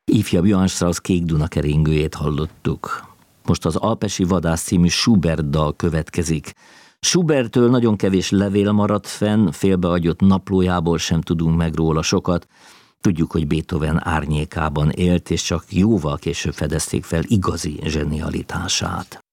Ifjabb Johann Strauss Kék Duna keringőjét hallottuk. Most az Alpesi Vadász című Schubert dal következik. Schuberttől nagyon kevés levél maradt fenn, félbehagyott naplójából sem tudunk meg róla sokat. Tudjuk, hogy Beethoven árnyékában élt, és csak jóval később fedezték fel igazi zsenialitását.